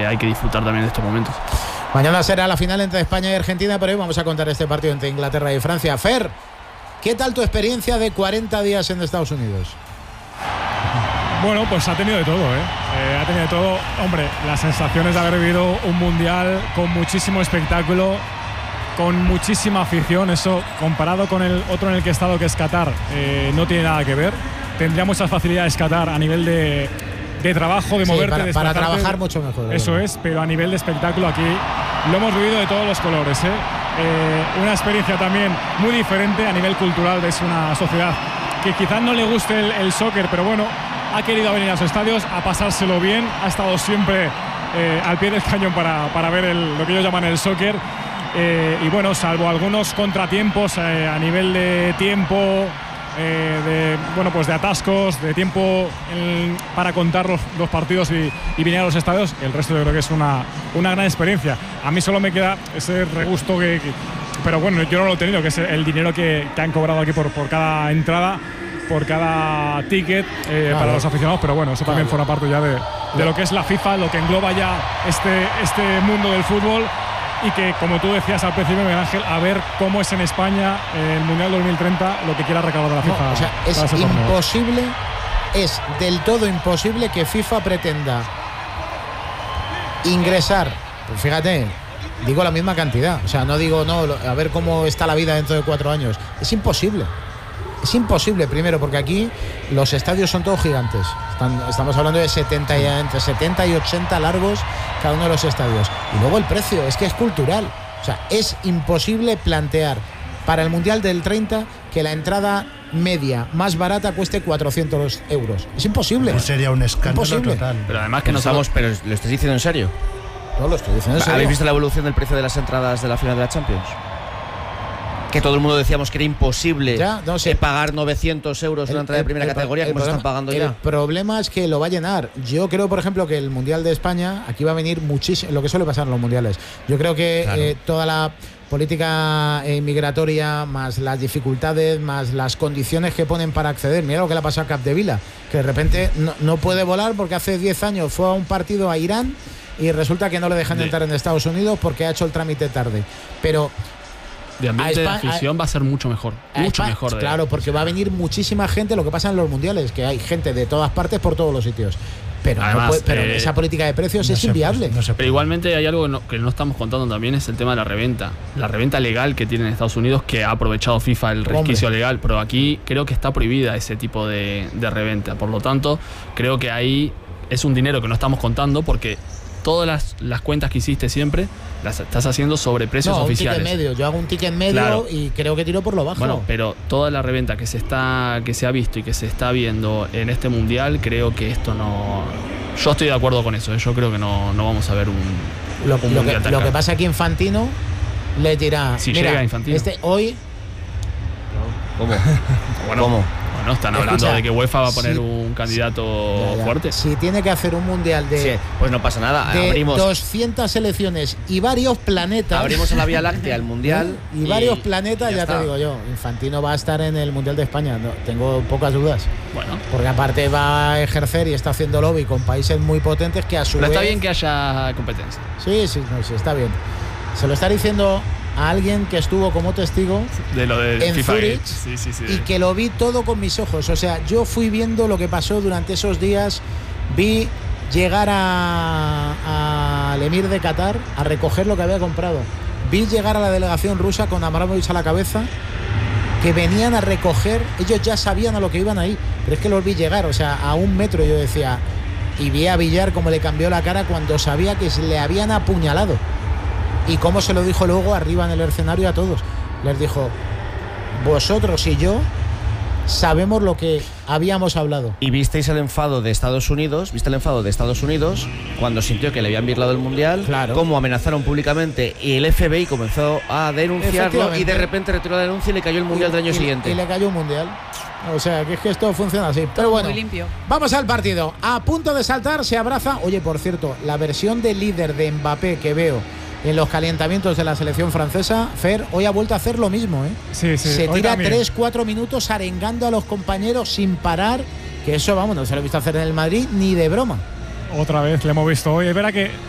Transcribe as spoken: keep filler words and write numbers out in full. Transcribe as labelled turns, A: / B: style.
A: hay que disfrutar también de estos momentos.
B: Mañana será la final entre España y Argentina, pero hoy vamos a contar este partido entre Inglaterra y Francia. Fer, ¿qué tal tu experiencia de cuarenta días en Estados Unidos?
C: Bueno, pues ha tenido de todo, ¿eh? Eh, ha tenido de todo. Hombre, las sensaciones de haber vivido un mundial con muchísimo espectáculo, con muchísima afición. Eso, comparado con el otro en el que he estado, que es Qatar, eh, no tiene nada que ver. Tendría muchas facilidades Qatar a nivel de, de trabajo, de
B: sí,
C: moverte,
B: para,
C: de
B: para trabajar mucho mejor.
C: Eso
B: ¿verdad?
C: es, pero a nivel de espectáculo aquí lo hemos vivido de todos los colores, ¿eh? Eh, una experiencia también muy diferente a nivel cultural. Es una sociedad que quizás no le guste el, el soccer, pero bueno, ha querido venir a los estadios a pasárselo bien, ha estado siempre eh, al pie del cañón para, para ver el, lo que ellos llaman el soccer. Eh, y bueno, salvo algunos contratiempos eh, a nivel de tiempo, eh, de, bueno, pues de atascos, de tiempo en, para contar los, los partidos y, y venir a los estadios, el resto yo creo que es una, una gran experiencia. A mí solo me queda ese regusto que, que pero bueno, yo no lo he tenido, que es el dinero que, que han cobrado aquí por, por cada entrada, por cada ticket eh, claro. para los aficionados, pero bueno, eso también claro. forma parte ya de, de lo que es la FIFA, lo que engloba ya este, este mundo del fútbol. Y que, como tú decías al principio, Miguel Ángel, a ver cómo es en España el Mundial dos mil treinta, lo que quiera recaudar la FIFA.
B: No, o sea, es imposible, es del todo imposible que FIFA pretenda ingresar, pues fíjate, digo la misma cantidad, o sea, no digo, no, a ver cómo está la vida dentro de cuatro años. Es imposible. Es imposible, primero, porque aquí los estadios son todos gigantes. Están, estamos hablando de setenta y, entre setenta y ochenta largos cada uno de los estadios. Y luego el precio, es que es cultural. O sea, es imposible plantear para el Mundial del treinta que la entrada media más barata cueste cuatrocientos euros. Es imposible.
D: Eso sería un escándalo imposible. Total.
A: Pero además que no estamos...
E: Pero ¿lo estáis diciendo en serio?
B: No, lo estoy diciendo en serio.
E: ¿Habéis visto la evolución del precio de las entradas de la final de la Champions? Que todo el mundo decíamos que era imposible ya, no sé. pagar novecientos euros una entrada de primera el, categoría, el, como el se están pagando
B: el
E: ya.
B: El problema es que lo va a llenar. Yo creo, por ejemplo, que el Mundial de España, aquí va a venir muchísimo, lo que suele pasar en los mundiales. Yo creo que claro. eh, toda la política eh, migratoria, más las dificultades, más las condiciones que ponen para acceder. Mira lo que le ha pasado a Capdevila, que de repente no, no puede volar porque hace diez años fue a un partido a Irán y resulta que no le dejan sí. entrar en Estados Unidos porque ha hecho el trámite tarde. Pero
A: de ambiente España, de afición a, va a ser mucho mejor, mucho
B: España,
A: mejor. De...
B: Claro, porque va a venir muchísima gente, lo que pasa en los mundiales, que hay gente de todas partes por todos los sitios. Pero, Además, no puede, pero eh, esa política de precios no es inviable.
A: No pero igualmente hay algo que no, que no estamos contando también, es el tema de la reventa. La reventa legal que tiene en Estados Unidos, que ha aprovechado FIFA el resquicio Hombre. legal, pero aquí creo que está prohibida ese tipo de, de reventa. Por lo tanto, creo que ahí es un dinero que no estamos contando porque todas las, las cuentas que hiciste siempre las estás haciendo sobre precios
B: no,
A: oficiales.
B: Un ticket medio. Yo hago un ticket medio claro. y creo que tiro por lo bajo.
A: Bueno, pero toda la reventa que se está que se ha visto y que se está viendo en este mundial, creo que esto no. Yo estoy de acuerdo con eso. ¿eh? Yo creo que no, no vamos a ver un,
B: lo,
A: un
B: lo, que, lo que pasa aquí Infantino le dirá.
A: Si
B: mira,
A: llega Infantino.
B: Este hoy.
E: ¿Cómo?
A: Bueno,
E: ¿Cómo?
A: Bueno, están hablando
B: Escucha,
A: de que UEFA va a poner
B: si,
A: un candidato
B: ya, ya.
A: fuerte.
B: Si tiene que hacer un mundial de.
E: Sí, pues no pasa nada.
B: De
E: abrimos
B: doscientas selecciones y varios planetas.
E: Abrimos la Vía Láctea al mundial.
B: Y, y varios planetas, ya, ya te digo yo. Infantino va a estar en el Mundial de España. No, tengo pocas dudas.
A: Bueno.
B: Porque aparte va a ejercer y está haciendo lobby con países muy potentes que a su
A: Pero
B: vez.
A: está bien que haya competencia.
B: Sí, sí, no, sí, está bien. Se lo está diciendo a alguien que estuvo como testigo
A: de lo de
B: en
A: FIFA
B: Zurich
A: sí, sí, sí.
B: y que lo vi todo con mis ojos. O sea, yo fui viendo lo que pasó durante esos días. Vi llegar a, al emir de Qatar a recoger lo que había comprado. Vi llegar a la delegación rusa con Abramovich a la cabeza, que venían a recoger. Ellos ya sabían a lo que iban ahí, pero es que los vi llegar, o sea, a un metro. Yo decía, y vi a Villar cómo le cambió la cara cuando sabía que se le habían apuñalado. Y cómo se lo dijo luego arriba en el escenario a todos. Les dijo, vosotros y yo sabemos lo que habíamos hablado.
E: Y visteis el enfado de Estados Unidos, viste el enfado de Estados Unidos cuando sintió que le habían virlado el mundial,
B: claro.
E: Cómo amenazaron públicamente y el F B I comenzó a denunciarlo y de repente retiró la denuncia y le cayó el mundial
B: y,
E: del año
B: y,
E: siguiente.
B: Y le cayó un mundial. O sea, que es que esto funciona así. Pero bueno, vamos al partido. A punto de saltar, se abraza. Oye, por cierto, la versión de líder de Mbappé que veo en los calentamientos de la selección francesa, Fer, hoy ha vuelto a hacer lo mismo, ¿eh?
C: Sí, sí,
B: se tira
C: también.
B: tres, cuatro minutos arengando a los compañeros sin parar, que eso, vamos, no se lo he visto hacer en el Madrid ni de broma.
C: Otra vez le hemos visto hoy. Es verdad que